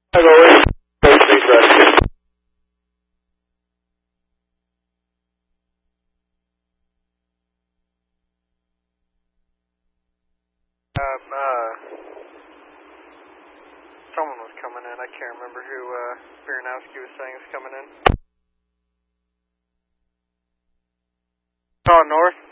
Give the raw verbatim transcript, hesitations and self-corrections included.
I've always supposed to be trusted. Um, uh, someone was coming in. I can't remember who, uh, Baranowski was saying is coming in. Oh, north?